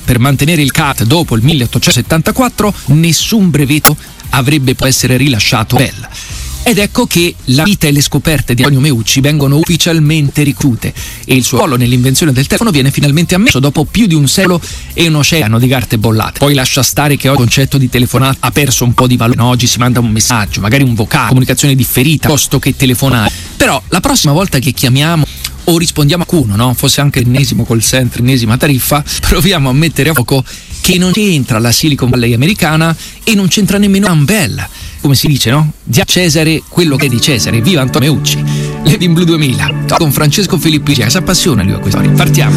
per mantenere il CAT dopo il 1874 nessun brevetto avrebbe potuto essere rilasciato a Bell. Ed ecco che la vita e le scoperte di Antonio Meucci vengono ufficialmente riconosciute e il suo ruolo nell'invenzione del telefono viene finalmente ammesso dopo più di un secolo e un oceano di carte bollate. Poi lascia stare che oggi il concetto di telefonata ha perso un po' di valore. Oggi si manda un messaggio, magari un vocale, comunicazione differita, piuttosto che telefonare. Però la prossima volta che chiamiamo o rispondiamo a qualcuno, no? Fosse anche l'ennesimo call center, l'ennesima tariffa, proviamo a mettere a fuoco che non c'entra la Silicon Valley americana e non c'entra nemmeno Bell. Come si dice, no? Dia a Cesare quello che è di Cesare. Viva Antonio Meucci! Living Blue 2000. Con Francesco Filippi, si appassiona lui a queste storie. Partiamo!